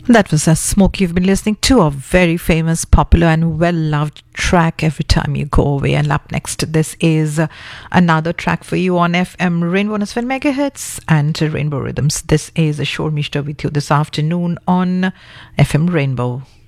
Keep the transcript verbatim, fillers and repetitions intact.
That was a smoke. You've been listening to a very famous, popular, and well-loved track every time you go away. And up next, this is uh, another track for you on F M Rainbow one oh seven megahertz and Rainbow Rhythms. This is Ashore Mishra with you this afternoon on F M Rainbow.